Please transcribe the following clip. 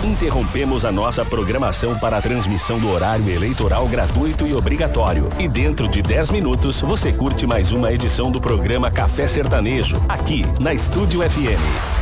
Interrompemos a nossa programação para a transmissão do horário eleitoral gratuito e obrigatório. E dentro de 10 minutos, você curte mais uma edição do programa Café Sertanejo, aqui na Estúdio FM.